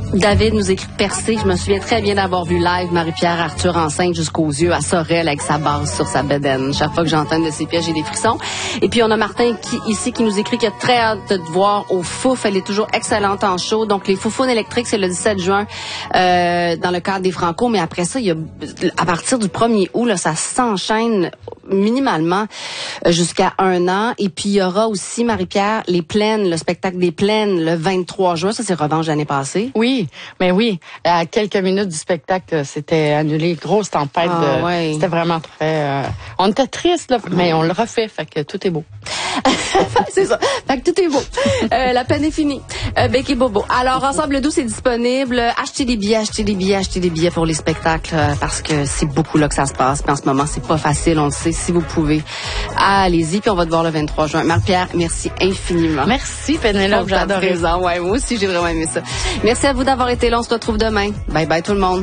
David nous écrit percé. Je me souviens très bien d'avoir vu live Marie-Pierre Arthur enceinte jusqu'aux yeux à Sorel avec sa base sur sa bedaine. Chaque fois que j'entends de ses pièges, j'ai des frissons. Et puis on a Martin qui nous écrit qu'il a très hâte de te voir au Fouf. Elle est toujours excellente en show. Donc les Foufounes électriques, c'est le 17 juin dans le cadre des Franco. Mais après ça, il y a à partir du 1er août, là, ça s'enchaîne minimalement jusqu'à 1 an. Et puis il y aura aussi, Marie-Pierre, les Plaines, le spectacle des Plaines le 23 juin. Ça, c'est revanche l'année passée. Oui, mais oui, à quelques minutes du spectacle, c'était annulé. Grosse tempête. Ouais. C'était vraiment très... on était tristes, là, mais on le refait, fait que tout est beau. C'est ça. Fait que tout est beau. La peine est finie. Bec et bobo. Alors, Ensemble Doux, c'est disponible. Achetez des billets pour les spectacles parce que c'est beaucoup là que ça se passe. Puis en ce moment, c'est pas facile, on le sait. Si vous pouvez, allez-y. Puis on va te voir le 23 juin. Marie-Pierre, merci infiniment. Merci, Pénélope. J'ai adoré ça. Ouais, moi aussi, j'ai vraiment aimé ça. Merci à vous d'avoir été là. On se retrouve demain. Bye bye tout le monde.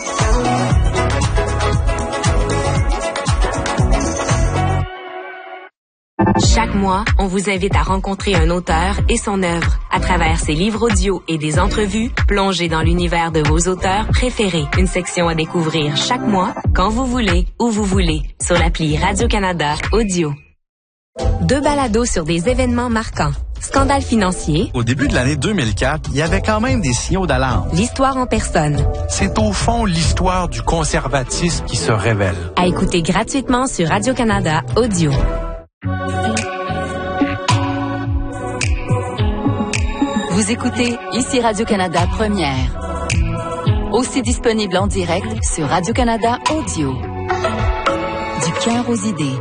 Chaque mois, on vous invite à rencontrer un auteur et son œuvre. À travers ses livres audio et des entrevues, plongez dans l'univers de vos auteurs préférés. Une section à découvrir chaque mois, quand vous voulez, où vous voulez, sur l'appli Radio-Canada Audio. 2 balados sur des événements marquants. Scandale financier. Au début de l'année 2004, il y avait quand même des signaux d'alarme. L'histoire en personne. C'est au fond l'histoire du conservatisme qui se révèle. À écouter gratuitement sur Radio-Canada Audio. Vous écoutez ici Radio-Canada Première. Aussi disponible en direct sur Radio-Canada Audio. Du cœur aux idées.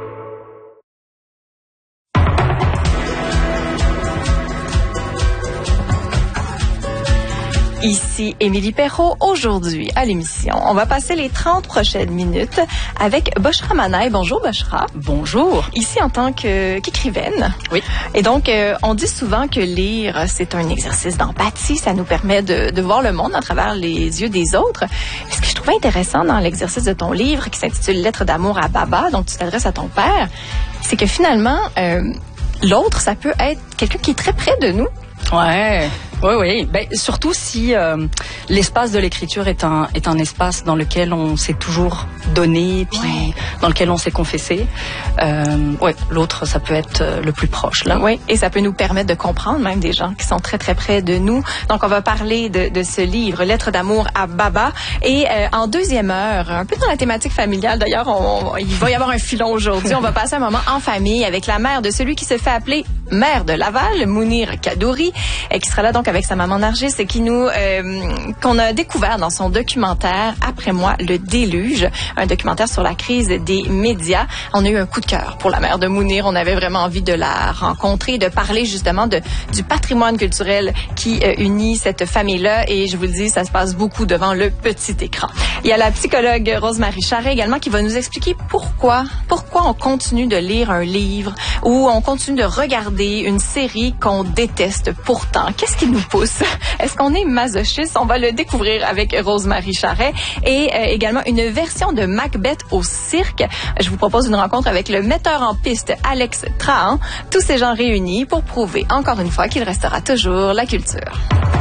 Ici Émilie Perrault. Aujourd'hui, à l'émission, on va passer les 30 prochaines minutes avec Boshra Manaï. Bonjour Boshra. Bonjour. Ici en tant qu'écrivaine. Oui. Et donc, on dit souvent que lire, c'est un exercice d'empathie. Ça nous permet de voir le monde à travers les yeux des autres. Et ce que je trouvais intéressant dans l'exercice de ton livre qui s'intitule Lettre d'amour à Baba, donc tu t'adresses à ton père, c'est que finalement, l'autre, ça peut être quelqu'un qui est très près de nous. Ouais. Oui. Ben, surtout si l'espace de l'écriture est un espace dans lequel on s'est toujours donné, puis dans lequel on s'est confessé. L'autre, ça peut être le plus proche, là. Oui, et ça peut nous permettre de comprendre même des gens qui sont très, très près de nous. Donc, on va parler de ce livre, Lettre d'amour à Baba. Et en deuxième heure, un peu dans la thématique familiale, d'ailleurs, il va y avoir un filon aujourd'hui. On va passer un moment en famille avec la mère de celui qui se fait appeler maire de Laval, Mounir Kadouri, qui sera là donc avec sa maman Nargis et qui qu'on a découvert dans son documentaire Après moi, le déluge, un documentaire sur la crise des médias. On a eu un coup de cœur pour la mère de Mounir. On avait vraiment envie de la rencontrer, de parler justement du patrimoine culturel qui unit cette famille-là. Et je vous le dis, ça se passe beaucoup devant le petit écran. Il y a la psychologue Rose-Marie Charret également qui va nous expliquer pourquoi on continue de lire un livre ou on continue de regarder une série qu'on déteste pourtant. Qu'est-ce qui nous pousse? Est-ce qu'on est masochiste? On va le découvrir avec Rose-Marie Charret. Et également une version de Macbeth au cirque. Je vous propose une rencontre avec le metteur en piste Alex Trahan. Tous ces gens réunis pour prouver encore une fois qu'il restera toujours la culture.